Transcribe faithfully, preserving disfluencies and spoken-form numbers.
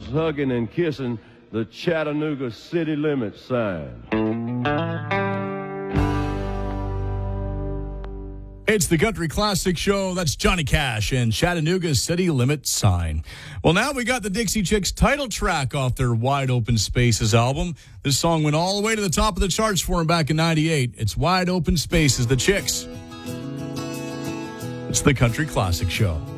hugging and kissing the Chattanooga city limit sign. It's the Country Classic Show. That's Johnny Cash and Chattanooga's City Limit Sign. Well, now we got the Dixie Chicks title track off their Wide Open Spaces album. This song went all the way to the top of the charts for them back in ninety-eight. It's Wide Open Spaces, the Chicks. It's the Country Classic Show.